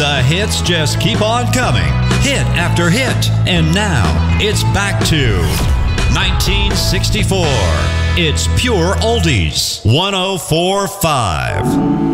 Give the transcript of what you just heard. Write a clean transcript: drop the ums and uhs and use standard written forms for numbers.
The hits just keep on coming, hit after hit. And now, it's back to 1964. It's Pure Oldies, 104.5.